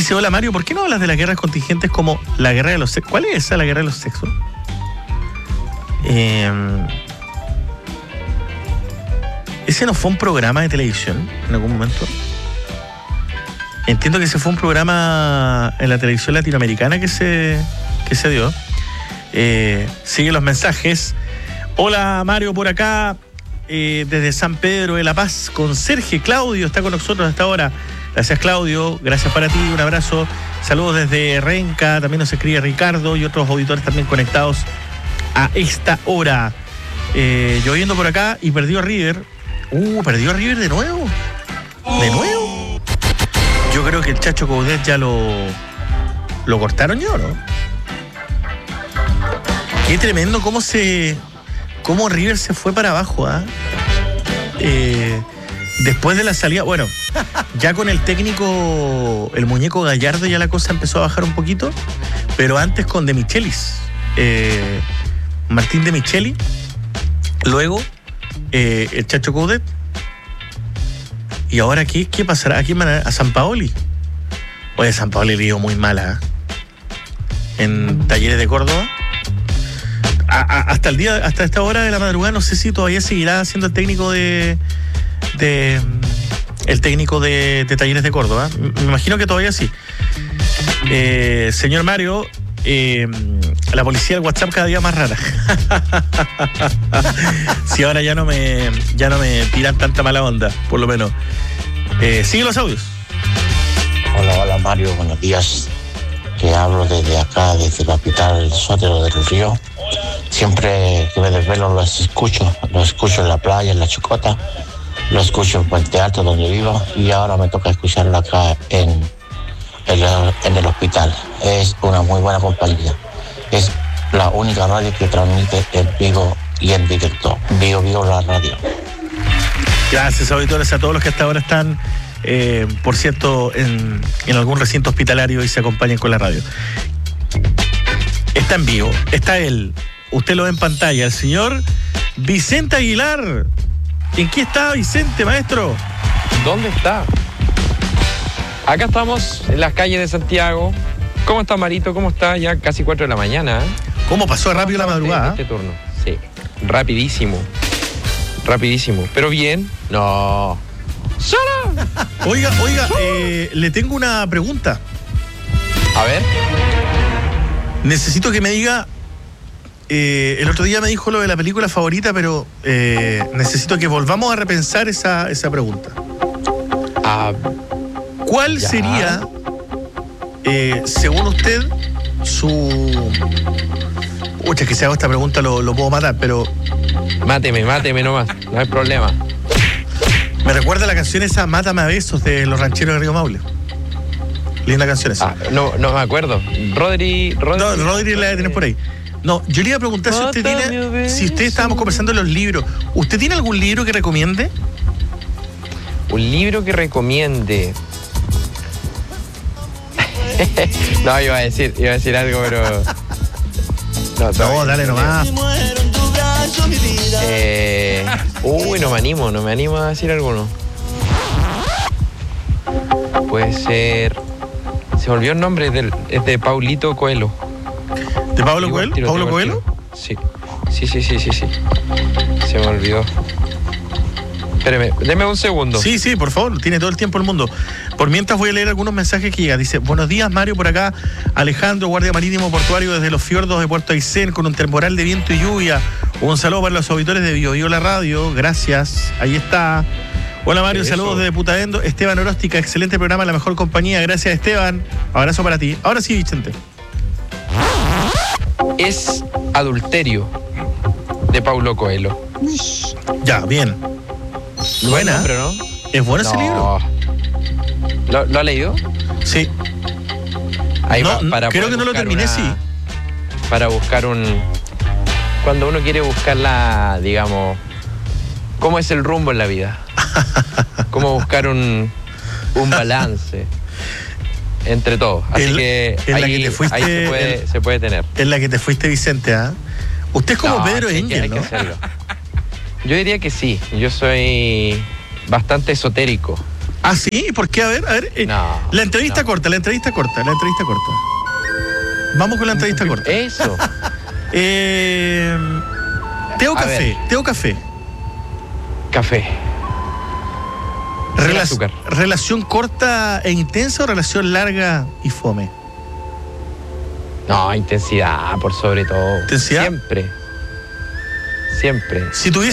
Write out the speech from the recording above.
Dice, hola Mario, ¿por qué no hablas de las guerras contingentes como la guerra de los sexos? ¿Cuál es esa, la guerra de los sexos? ¿Ese no fue un programa de televisión en algún momento? Entiendo que ese fue un programa en la televisión latinoamericana que se dio. Siguen los mensajes. Hola Mario, por acá, desde San Pedro de La Paz, conserje Claudio está con nosotros hasta ahora. Gracias Claudio, gracias para ti, un abrazo. Saludos desde Renca, también nos escribe Ricardo y otros auditores también conectados a esta hora. Lloviendo por acá y perdió a River. Perdió a River de nuevo. ¿De nuevo? Yo creo que el Chacho Coudet ya lo cortaron ya, ¿no? Qué tremendo cómo River se fue para abajo, ¿ah? Después de la salida, bueno, ya con el técnico, el muñeco Gallardo, ya la cosa empezó a bajar un poquito, pero antes con De Michelis, Martín De Micheli, luego el Chacho Coudet, y ahora ¿qué pasará? ¿A quién van a Sampaoli? Oye, Sampaoli le dio muy mala, en Talleres de Córdoba. Hasta esta hora de la madrugada no sé si todavía seguirá siendo el técnico de Talleres de Córdoba. Me imagino que todavía sí. Señor Mario, la policía del WhatsApp cada día más rara. Si ahora ya no me tiran tanta mala onda, por lo menos. Sigue los audios. Hola Mario, buenos días. Te hablo desde acá, desde la capital, el Sótero del Río. Siempre que me desvelo los escucho en la playa, en la Chicota, lo escucho en Puente Alto donde vivo y ahora me toca escucharlo acá en el hospital. Es una muy buena compañía. Es la única radio que transmite en vivo y en directo. Vivo la radio. Gracias, auditores, a todos los que hasta ahora están, por cierto, en algún recinto hospitalario y se acompañan con la radio. Está en vivo, está él. Usted lo ve en pantalla, el señor Vicente Aguilar. ¿En qué está Vicente, maestro? ¿Dónde está? Acá estamos, en las calles de Santiago. ¿Cómo está, Marito? ¿Cómo está? Ya casi 4 de la mañana. ¿Cómo pasó rápido la madrugada? Este turno, sí. Rapidísimo. Pero bien. No. ¡Sara! Oiga, le tengo una pregunta. A ver. Necesito que me diga, el otro día me dijo lo de la película favorita, pero necesito que volvamos a repensar esa pregunta. ¿Cuál sería, según usted, su... Uy, que si hago esta pregunta lo puedo matar, pero... Máteme nomás, no hay problema. Me recuerda la canción esa Mátame a besos de los rancheros de Río Maule. Linda canción esa. No me acuerdo. Rodri la tenés por ahí. No, yo le iba a preguntar si usted estábamos conversando de los libros. ¿Usted tiene algún libro que recomiende? Un libro que recomiende. No, iba a decir algo, pero... No, dale nomás. No me animo a decir alguno. Puede ser... Se me olvidó el nombre, es de Paulito Coelho. ¿De Pablo Coelho? ¿Pablo Coelho? Sí. Se me olvidó. Espéreme, deme un segundo. Sí, por favor, tiene todo el tiempo del mundo. Por mientras voy a leer algunos mensajes que llegan. Dice, buenos días Mario, por acá Alejandro, guardia marítimo portuario desde los fiordos de Puerto Aysén con un temporal de viento y lluvia. Un saludo para los auditores de Bio la radio, gracias, ahí está. Hola Mario, saludos desde Putaendo. Esteban Oróstica, excelente programa, la mejor compañía, gracias Esteban, abrazo para ti. Ahora sí, Vicente. Es Adulterio, de Paulo Coelho. Ya, bien. Buena. Nombre, ¿no? ¿Es bueno ese libro? ¿Lo ha leído? Sí. Ahí no, creo que no lo terminé, sí. Para buscar cuando uno quiere buscar digamos, cómo es el rumbo en la vida. Cómo buscar un balance entre todos. Así que ahí se puede tener. En la que te fuiste, Vicente, ¿ah? Usted es como Pedro Engel, ¿no? Hay que hacerlo. Yo diría que sí. Yo soy bastante esotérico. ¿Ah, sí? ¿Por qué? A ver. No, la entrevista no. corta. Vamos con la entrevista corta. Eso. ¿Té o A café? ver. ¿Té o café? Café. Sin azúcar. ¿Relación corta e intensa o relación larga y fome? No, intensidad por sobre todo. ¿Intensidad? Siempre. Si tuviese